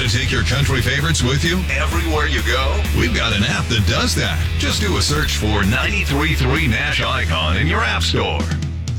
Want to take your country favorites with you everywhere you go? We've got an app that does that. Just do a search for 93.3 Nash Icon in your app store.